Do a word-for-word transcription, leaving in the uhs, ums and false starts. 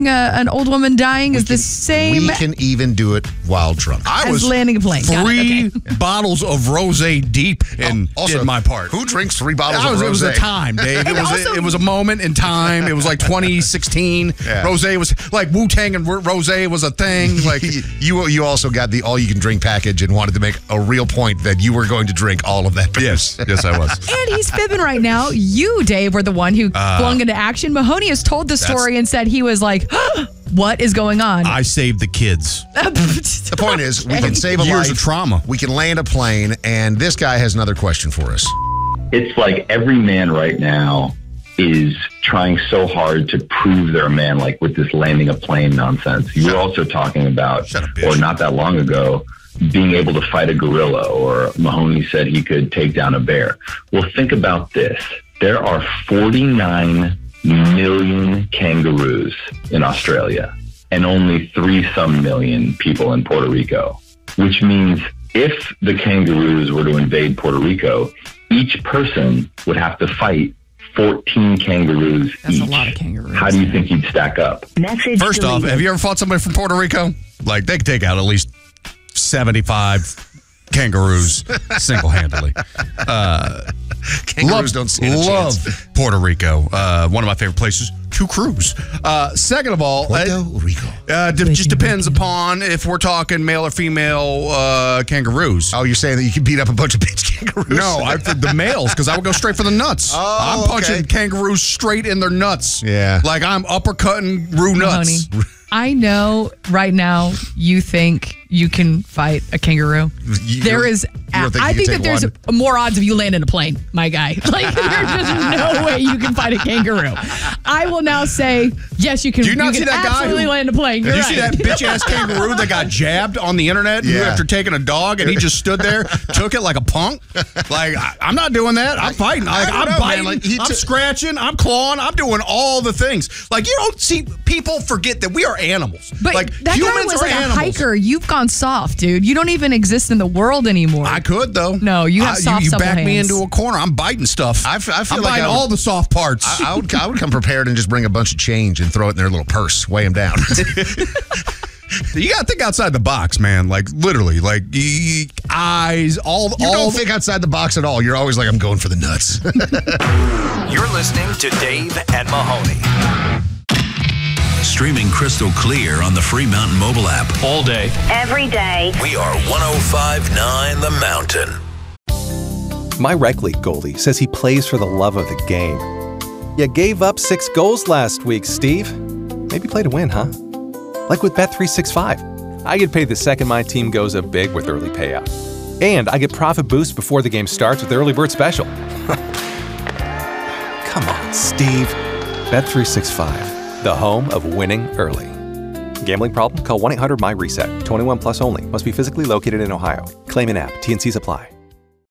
uh, an old woman dying is can, the same. We can even do it while drunk. I as was landing a plane. Three okay. bottles of rosé deep and oh, also, did my part. Who drinks three bottles was, of rosé? It was a time, Dave. It was also, a, it was a moment in time. It was like twenty sixteen. Yeah. Rosé was like Wu-Tang and rosé was a thing. Like you, you also got the all-you-can-drink package and wanted to make a real point that you were going to drink all of that. Yes, yes, I was. And he's fibbing right now. You, Dave, were the one who uh, flung into action. Mahoney has told the story and said he was like, what is going on? I saved the kids. The point is, we can save a Years life. of trauma. We can land a plane, and this guy has another question for us. It's like every man right now is trying so hard to prove they're a man, like with this landing a plane nonsense. You were also talking about, or not that long ago, being able to fight a gorilla, or Mahoney said he could take down a bear. Well, think about this. There are forty-nine million kangaroos in Australia and only three some million people in Puerto Rico, which means if the kangaroos were to invade Puerto Rico, each person would have to fight fourteen kangaroos That's each. a lot of kangaroos. How do you think you'd stack up? Message First deleted. off, have you ever fought somebody from Puerto Rico? Like, they could take out at least seventy-five kangaroos single-handedly. Uh, Kangaroos love, don't stand a love chance. Puerto Rico. Uh, one of my favorite places to cruise. Uh, second of all, Puerto uh, Rico. Uh, d- just depends upon if we're talking male or female uh, kangaroos. Oh, you're saying that you can beat up a bunch of bitch kangaroos? No, I, the males, because I would go straight for the nuts. Oh, I'm punching okay. kangaroos straight in their nuts. Yeah. Like I'm uppercutting roo nuts. Mahoney, I know right now you think you can fight a kangaroo. You- there is, you don't think I you think can that there's take more odds of you landing a plane, my guy. Like there's just no way you can fight a kangaroo. I will now say, yes, you can. Do you not you see can that guy absolutely who- land a plane. You're Did you right. see that bitch ass kangaroo that got jabbed on the internet Yeah. after taking a dog and he just stood there, took it like a punk? Like, I, I'm not doing that. I'm fighting. I Like, don't I'm know, man. biting. Like, he I'm took- scratching. I'm clawing. I'm doing all the things. Like, you don't see, people forget that we are animals. But like, that guy humans was are like animals. a hiker. You've gone soft, dude. You don't even exist in the world anymore. I could, though. No, you have I, soft, You, you supple back me hands. into a corner. I'm biting stuff. I, f- I feel I'm like biting I would, all the soft parts. I, I would I would come prepared and just bring a bunch of change and throw it in their little purse, weigh them down. You got to think outside the box, man. Like, literally. Like, y- eyes, all You all don't think outside the box at all. You're always like, I'm going for the nuts. You're listening to Dave and Mahoney. Streaming crystal clear on the Free Mountain mobile app. All day. Every day. We are one oh five point nine The Mountain. My rec league goalie says he plays for the love of the game. You gave up six goals last week, Steve. Maybe play to win, huh? Like with Bet three sixty-five. I get paid the second my team goes up big with early payout. And I get profit boost before the game starts with the early bird special. Come on, Steve. Bet three sixty-five, the home of winning early. Gambling problem? Call one eight hundred M Y RESET. twenty-one plus only. Must be physically located in Ohio. Claim in app. T and C's apply.